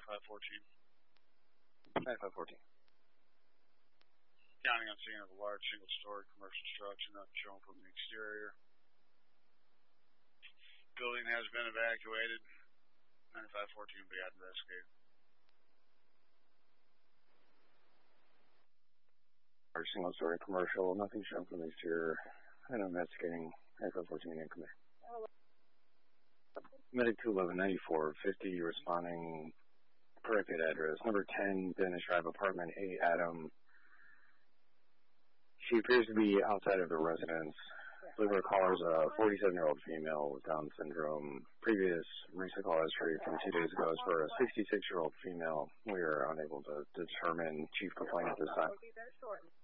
9514. 9514. Counting on scene of a large single-story commercial structure not shown from the exterior. Building has been evacuated. 9514 will be out investigated. Large single-story commercial, nothing shown from the exterior. And investigating 9514 in command. Medic 21194, 50, responding, corrected address. Number 10, Dennis Drive, apartment 8, Adam. She appears to be outside of the residence. Liver caller's a 47-year-old female with Down syndrome. Previous recent call history from 2 days ago is for a 66-year-old female. We are unable to determine chief complaint at this time.